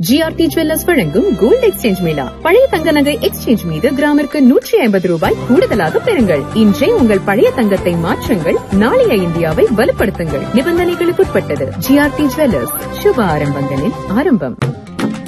GRT jewellers வழங்கும் gold exchange Mela. பழைய தங்க நகை எக்ஸ்சேஞ்ச் மீது கிராமிற்கு 150 ரூபாய் கூடுதலாக பெறுங்கள். இன்றே உங்கள் பழைய தங்கத்தை மாற்றுங்கள். நாளைய இந்தியாவை வலுப்படுத்துங்கள். நிபந்தனைகளுக்குட்பட்டது. ஜிஆர்டி ஜுவல்லர்ஸ், சுப ஆரம்பங்களின் ஆரம்பம்.